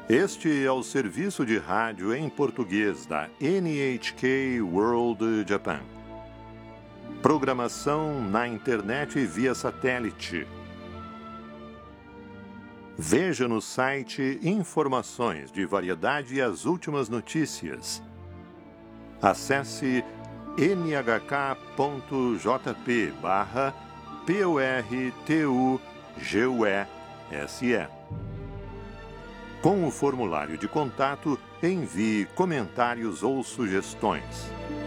Este é o serviço de rádio em português da NHK World Japan. Programação na internet via satélite. Veja no site informações de variedade e as últimas notícias. Acesse nhk.jp/PORTUGUSE. Com o formulário de contato, envie comentários ou sugestões.